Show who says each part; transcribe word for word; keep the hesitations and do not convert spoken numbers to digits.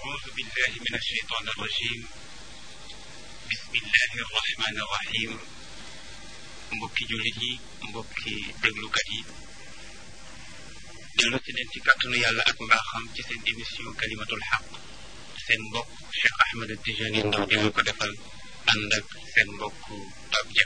Speaker 1: أعوذ بالله من الشيطان الرجيم بسم الله الرحمن الرحيم mbokki jullit yi mbokki déglukat yi dellu si leen ci kàttanu yàlla ak mbaaxam ci seen émission kalimatul xaq seen mbokk Cheikh Ahmed Tijani Ndaw di ko defal ànd ak seen mbokk Pape Dia